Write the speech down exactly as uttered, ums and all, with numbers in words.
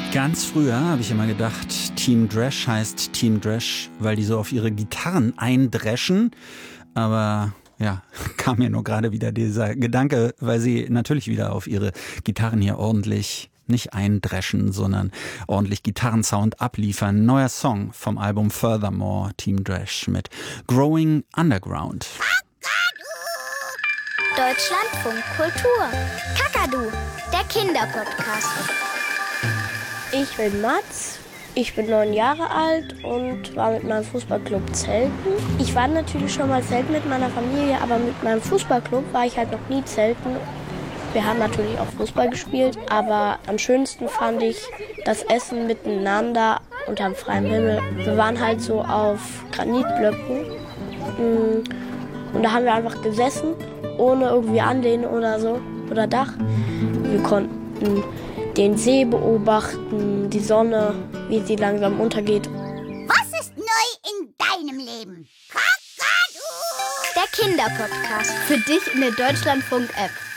Ganz früher habe ich immer gedacht, Team Dresch heißt Team Dresch, weil die so auf ihre Gitarren eindreschen. Aber ja, kam mir nur gerade wieder dieser Gedanke, weil sie natürlich wieder auf ihre Gitarren hier ordentlich nicht eindreschen, sondern ordentlich Gitarrensound abliefern. Neuer Song vom Album Furthermore, Team Dresch mit Growing Underground. Deutschlandfunk Kultur. Kakadu, der Kinderpodcast. Ich bin Mats, ich bin neun Jahre alt und war mit meinem Fußballclub zelten. Ich war natürlich schon mal zelten mit meiner Familie, aber mit meinem Fußballclub war ich halt noch nie zelten. Wir haben natürlich auch Fußball gespielt, aber am schönsten fand ich das Essen miteinander unterm freien Himmel. Wir waren halt so auf Granitblöcken und da haben wir einfach gesessen, ohne irgendwie Anlehnen oder so oder Dach. Wir konnten den See beobachten, die Sonne, wie sie langsam untergeht. Was ist neu in deinem Leben? Kakadu! Der Kinderpodcast. Für dich in der Deutschlandfunk-App.